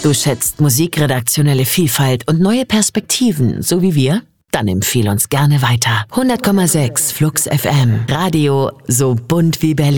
Du schätzt musikredaktionelle Vielfalt und neue Perspektiven, so wie wir? Dann empfehle uns gerne weiter. 100,6 Flux FM. Radio so bunt wie Berlin.